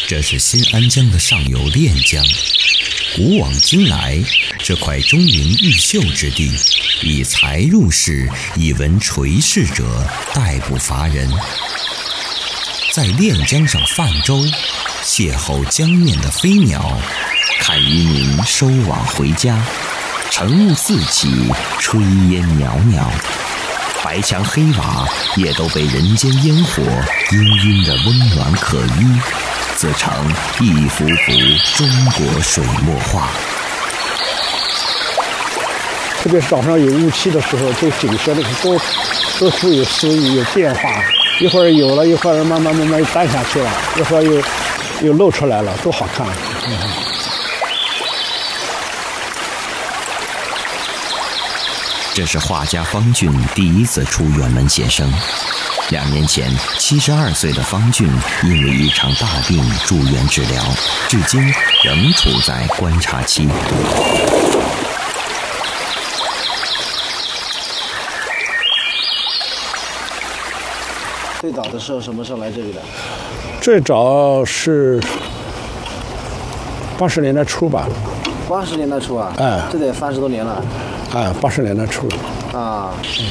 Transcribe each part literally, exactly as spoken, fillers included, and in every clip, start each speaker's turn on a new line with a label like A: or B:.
A: 这是新安江的上游练江。古往今来，这块中原毓秀之地，以才入仕、以文垂仕者殆不乏人。在练江上泛舟，邂逅江面的飞鸟，看渔民收网回家，晨雾四起，炊烟袅袅，白墙黑瓦也都被人间烟火氤氲的温暖可依，自成一幅幅中国水墨画。
B: 特别是早上有雾气的时候，这景色那个多多富有诗意，有变化，一会儿有了，一会儿慢慢慢慢淡下去了，一会儿又又露出来了，多好看！嗯
A: 这是画家方俊第一次出远门写生。两年前，七十二岁的方俊因为一场大病住院治疗，至今仍处在观察期。
C: 最早的时候什么时候来这里的？
B: 最早是八十年代初吧。
C: 八十年代初啊？
B: 哎，
C: 这得三十多年了。
B: 哎，八十年代初。
C: 啊。嗯。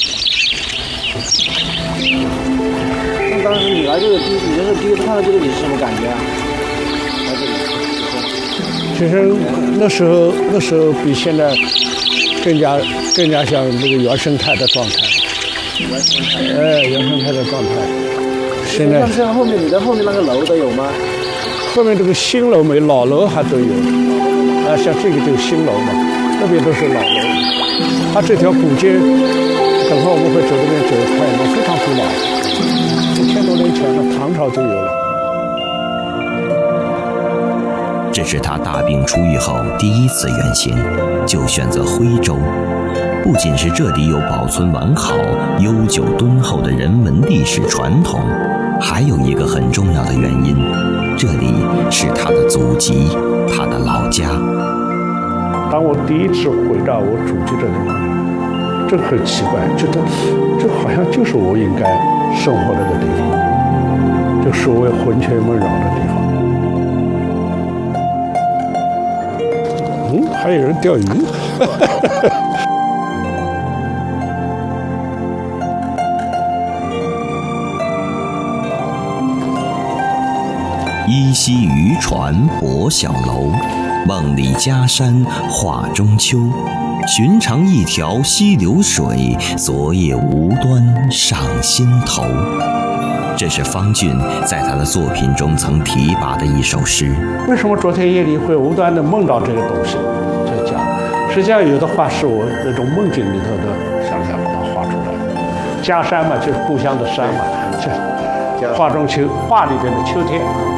C: 那当时你来这个第，你这是第一次看到这个，你是什么感觉啊？来这里。
B: 其实那时候那时候比现在更加更加像这个原生态的状态。
C: 原生态。
B: 哎，原生态的状态。现在。
C: 像后面你的后面那个楼都有吗？
B: 后面这个新楼没，老楼还都有。啊，像这个就是新楼嘛，那边都是老楼。它这条古街，等会我们会走这边走看，那非常古老，一千多年前的唐朝就有了。
A: 这是他大病初愈后第一次远行，就选择徽州。不仅是这里有保存完好、悠久敦厚的人文历史传统，还有一个很重要的原因，这里是他的祖籍，他的老家。
B: 当我第一次回到我祖籍的地方，这很奇怪，觉得这好像就是我应该生活那个地方，就所谓魂牵梦绕的地方。嗯，还有人钓鱼。
A: 依稀渔船泊小楼，梦里家山画中秋。寻常一条溪流水，昨夜无端上心头。这是方俊在他的作品中曾提拔的一首诗。
B: 为什么昨天夜里会无端的梦到这个东西？就讲，实际上有的画是我那种梦境里头的想象把它画出来的。家山嘛，就是故乡的山嘛，这画中秋，画里边的秋天。